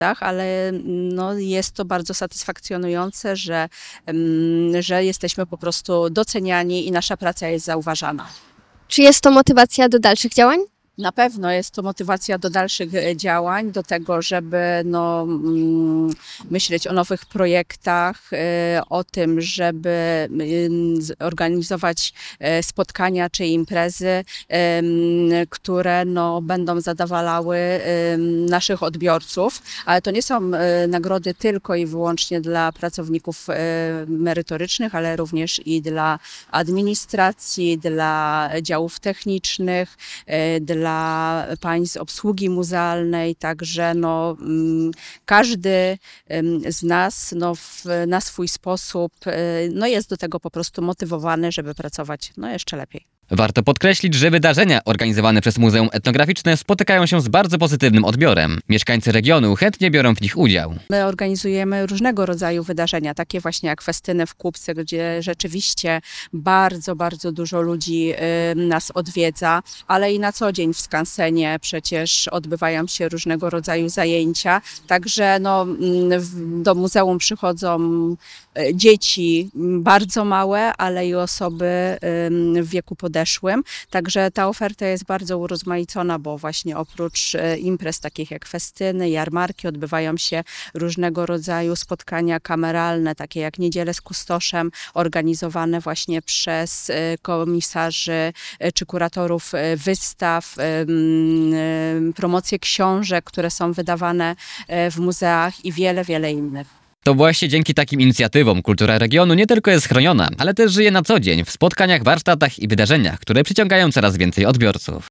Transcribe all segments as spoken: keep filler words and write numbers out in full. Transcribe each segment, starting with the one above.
ale no, jest to bardzo satysfakcjonujące, że, że jesteśmy po prostu doceniani i nasza praca jest zauważana. Czy jest to motywacja do dalszych działań? Na pewno jest to motywacja do dalszych działań, do tego, żeby no, myśleć o nowych projektach, o tym, żeby organizować spotkania czy imprezy, które no, będą zadowalały naszych odbiorców, ale to nie są nagrody tylko i wyłącznie dla pracowników merytorycznych, ale również i dla administracji, dla działów technicznych, dla dla państw obsługi muzealnej, także no, każdy z nas no, w, na swój sposób no, jest do tego po prostu motywowany, żeby pracować no, jeszcze lepiej. Warto podkreślić, że wydarzenia organizowane przez Muzeum Etnograficzne spotykają się z bardzo pozytywnym odbiorem. Mieszkańcy regionu chętnie biorą w nich udział. My organizujemy różnego rodzaju wydarzenia, takie właśnie jak festyny w Kupce, gdzie rzeczywiście bardzo, bardzo dużo ludzi y, nas odwiedza, ale i na co dzień w skansenie przecież odbywają się różnego rodzaju zajęcia. Także no, do muzeum przychodzą dzieci bardzo małe, ale i osoby w wieku podeszłym. Także ta oferta jest bardzo urozmaicona, bo właśnie oprócz imprez takich jak festyny, jarmarki, odbywają się różnego rodzaju spotkania kameralne, takie jak Niedziele z Kustoszem, organizowane właśnie przez komisarzy czy kuratorów wystaw, promocje książek, które są wydawane w muzeach i wiele, wiele innych. To właśnie dzięki takim inicjatywom kultura regionu nie tylko jest chroniona, ale też żyje na co dzień w spotkaniach, warsztatach i wydarzeniach, które przyciągają coraz więcej odbiorców.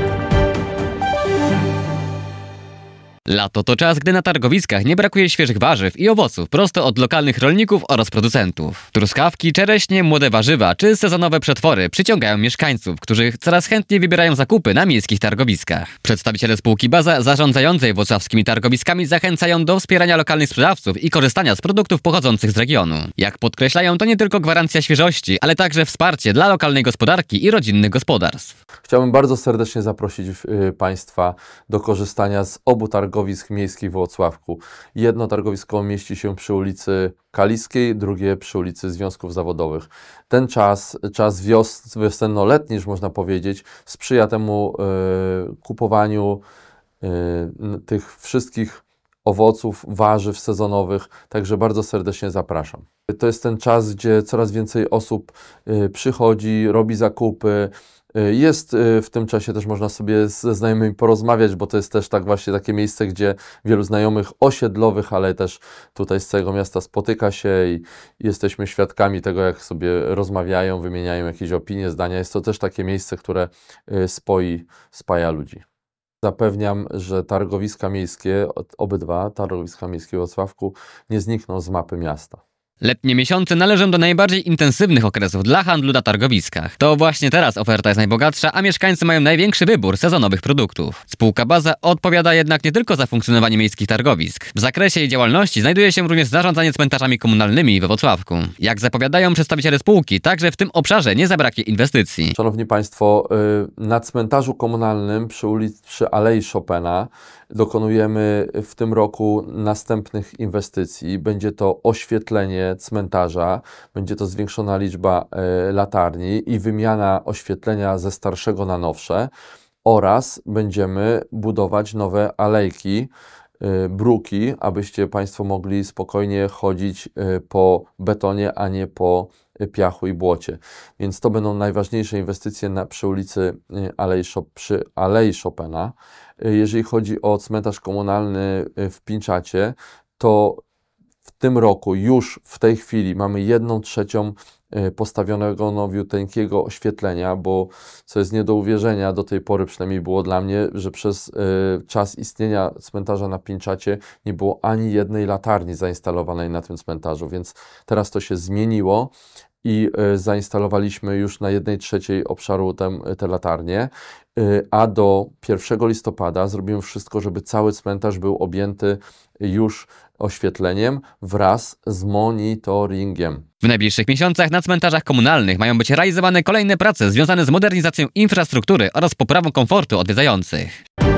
Lato to czas, gdy na targowiskach nie brakuje świeżych warzyw i owoców prosto od lokalnych rolników oraz producentów. Truskawki, czereśnie, młode warzywa czy sezonowe przetwory przyciągają mieszkańców, którzy coraz chętniej wybierają zakupy na miejskich targowiskach. Przedstawiciele spółki Baza zarządzającej włocławskimi targowiskami zachęcają do wspierania lokalnych sprzedawców i korzystania z produktów pochodzących z regionu. Jak podkreślają, to nie tylko gwarancja świeżości, ale także wsparcie dla lokalnej gospodarki i rodzinnych gospodarstw. Chciałbym bardzo serdecznie zaprosić y, Państwa do korzystania z obu targowisk miejskich w Włocławku. Jedno targowisko mieści się przy ulicy Kaliskiej, drugie przy ulicy Związków Zawodowych. Ten czas, czas wios, wiosenno-letni, już można powiedzieć, sprzyja temu y, kupowaniu y, tych wszystkich owoców, warzyw sezonowych, także bardzo serdecznie zapraszam. To jest ten czas, gdzie coraz więcej osób y, przychodzi, robi zakupy. Jest w tym czasie też można sobie ze znajomymi porozmawiać, bo to jest też tak właśnie takie miejsce, gdzie wielu znajomych osiedlowych, ale też tutaj z całego miasta spotyka się i jesteśmy świadkami tego, jak sobie rozmawiają, wymieniają jakieś opinie, zdania. Jest to też takie miejsce, które spoi, spaja ludzi. Zapewniam, że targowiska miejskie, obydwa targowiska miejskie w Włocławku nie znikną z mapy miasta. Letnie miesiące należą do najbardziej intensywnych okresów dla handlu na targowiskach. To właśnie teraz oferta jest najbogatsza, a mieszkańcy mają największy wybór sezonowych produktów. Spółka Baza odpowiada jednak nie tylko za funkcjonowanie miejskich targowisk. W zakresie jej działalności znajduje się również zarządzanie cmentarzami komunalnymi we Włocławku. Jak zapowiadają przedstawiciele spółki, także w tym obszarze nie zabraknie inwestycji. Szanowni Państwo, na cmentarzu komunalnym przy ulicy, przy Alei Chopina dokonujemy w tym roku następnych inwestycji. Będzie to oświetlenie cmentarza, będzie to zwiększona liczba y, latarni i wymiana oświetlenia ze starszego na nowsze oraz będziemy budować nowe alejki, y, bruki, abyście Państwo mogli spokojnie chodzić y, po betonie, a nie po piachu i błocie. Więc to będą najważniejsze inwestycje na, przy ulicy Alei, przy Alei Chopina. Jeżeli chodzi o cmentarz komunalny w Pińczacie, to w tym roku już w tej chwili mamy jedną trzecią postawionego nowiuteńkiego oświetlenia, bo co jest nie do uwierzenia, do tej pory przynajmniej było dla mnie, że przez y, czas istnienia cmentarza na Pińczacie nie było ani jednej latarni zainstalowanej na tym cmentarzu, więc teraz to się zmieniło i y, zainstalowaliśmy już na jednej trzeciej obszaru te, te latarnie, y, a do pierwszego listopada zrobimy wszystko, żeby cały cmentarz był objęty już oświetleniem wraz z monitoringiem. W najbliższych miesiącach na cmentarzach komunalnych mają być realizowane kolejne prace związane z modernizacją infrastruktury oraz poprawą komfortu odwiedzających.